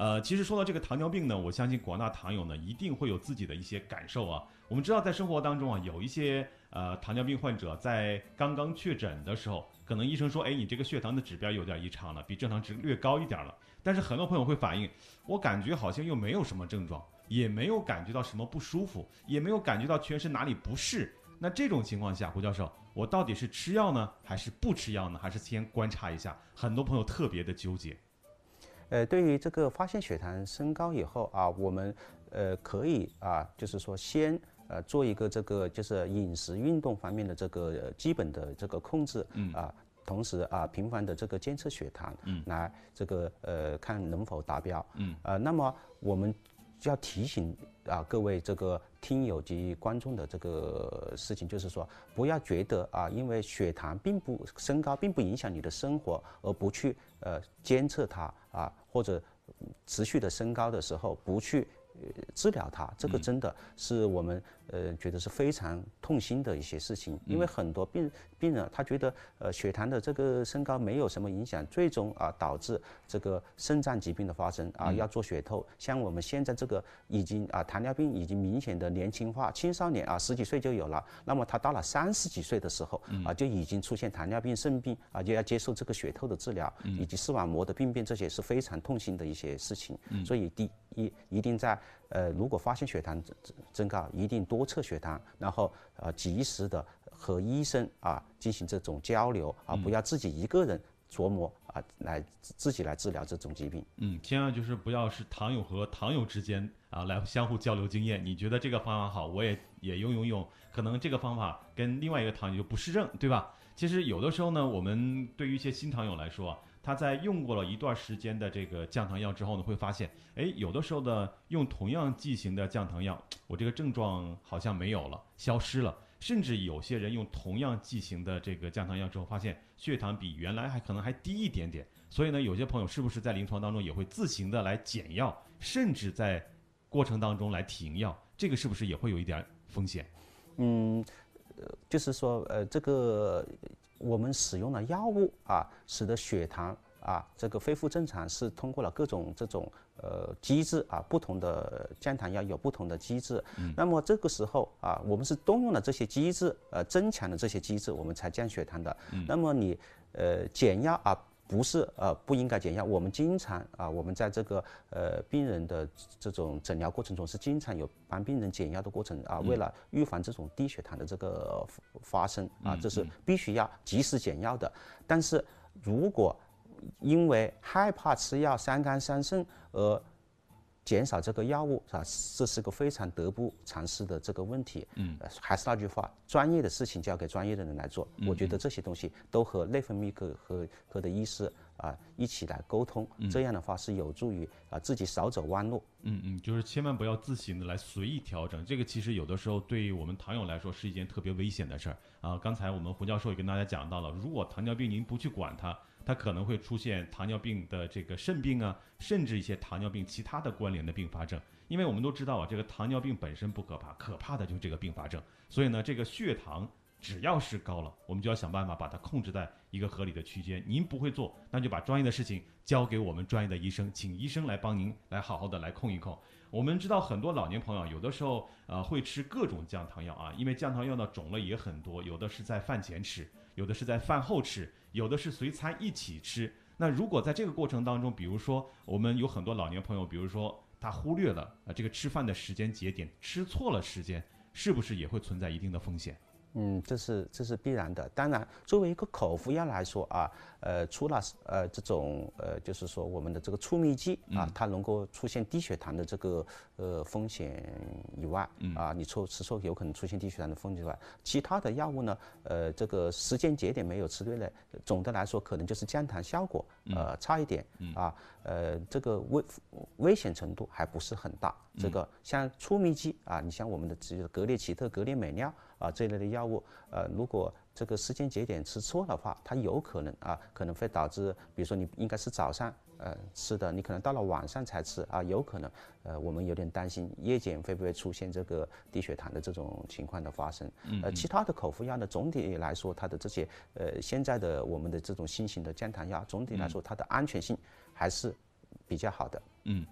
其实说到这个糖尿病呢，我相信广大糖友呢一定会有自己的一些感受啊。我们知道在生活当中啊，有一些糖尿病患者在刚刚确诊的时候，可能医生说，哎，你这个血糖的指标有点异常了，比正常值略高一点了。但是很多朋友会反映，我感觉好像又没有什么症状，也没有感觉到什么不舒服，也没有感觉到全身哪里不适。那这种情况下，胡教授，我到底是吃药呢，还是不吃药呢？还是先观察一下？很多朋友特别的纠结。 对于这个发现血糖升高以后啊，我们可以啊，就是说先做一个这个就是饮食运动方面的这个基本的这个控制，同时啊频繁的这个监测血糖，来这个看能否达标，那么我们就要提醒啊各位这个听友及观众的这个事情，就是说不要觉得啊，因为血糖并不升高，并不影响你的生活，而不去监测它啊，或者持续的升高的时候不去治疗它，这个真的是我们觉得是非常痛心的一些事情，因为很多病人他觉得血糖的这个升高没有什么影响，最终啊导致这个肾脏疾病的发生啊，要做血透。像我们现在这个已经啊糖尿病已经明显的年轻化，青少年啊10几岁就有了，那么他到了30几岁的时候啊就已经出现糖尿病、肾病啊，就要接受这个血透的治疗，以及视网膜的病变，这些是非常痛心的一些事情。所以一定在如果发现血糖增高，一定多测血糖，然后及时的和医生啊进行这种交流啊，不要自己一个人琢磨啊，自己来治疗这种疾病。 千万就是不要是糖友和糖友之间啊来相互交流经验。你觉得这个方法好，我也用，可能这个方法跟另外一个糖友就不适正，对吧？其实有的时候呢，我们对于一些新糖友来说，他在用过了一段时间的这个降糖药之后呢，会发现，哎，有的时候呢，用同样剂型的降糖药，我这个症状好像没有了，消失了。甚至有些人用同样剂型的这个降糖药之后，发现血糖比原来可能还低一点点。所以呢，有些朋友是不是在临床当中也会自行的来减药，甚至在过程当中来停药？这个是不是也会有一点风险？ 就是说这个我们使用了药物啊，使得血糖啊这个恢复正常，是通过了各种这种机制啊，不同的降糖药有不同的机制。那么这个时候啊，我们是动用了这些机制，增强了这些机制，我们才降血糖的。那么你减药啊。不是不应该减药，我们经常啊，我们在这个病人的这种诊疗过程中是经常有帮病人减药的过程啊，为了预防这种低血糖的这个发生啊，这是必须要及时减药的。但是如果因为害怕吃药伤肝伤肾而减少这个药物啊，这是个非常得不偿失的这个问题。还是那句话，专业的事情交给专业的人来做。我觉得这些东西都和内分泌科的医师啊一起来沟通，这样的话是有助于啊自己少走弯路。 就是千万不要自行的来随意调整，这个其实有的时候对于我们糖友来说是一件特别危险的事儿啊。刚才我们胡教授也跟大家讲到了，如果糖尿病您不去管它可能会出现糖尿病的这个肾病啊，甚至一些糖尿病其他的关联的并发症。因为我们都知道啊，这个糖尿病本身不可怕，可怕的就是这个并发症。所以呢，这个血糖只要是高了，我们就要想办法把它控制在一个合理的区间。您不会做，那就把专业的事情交给我们专业的医生，请医生来帮您来好好的来控一控。我们知道很多老年朋友有的时候会吃各种降糖药啊，因为降糖药的种类也很多，有的是在饭前吃，有的是在饭后吃，有的是随餐一起吃。那如果在这个过程当中，比如说我们有很多老年朋友，比如说他忽略了这个吃饭的时间节点，吃错了时间，是不是也会存在一定的风险？ 这是必然的。当然，作为一个口服药来说啊，除了这种就是说我们的这个促泌剂啊，它能够出现低血糖的这个风险以外，你吃错有可能出现低血糖的风险以外，其他的药物呢，这个时间节点没有吃对了，总的来说可能就是降糖效果差一点啊，这个危险程度还不是很大。这个像促泌剂啊，你像我们的这个格列齐特、格列美脲啊这类的药物，如果这个时间节点吃错的话，它有可能可能会导致，比如说你应该是早上吃的，你可能到了晚上才吃啊，有可能我们有点担心夜间会不会出现这个低血糖的这种情况的发生。其他的口服药呢，总体来说它的这些现在的我们的这种新型的降糖药，总体来说它的安全性还是比较好的。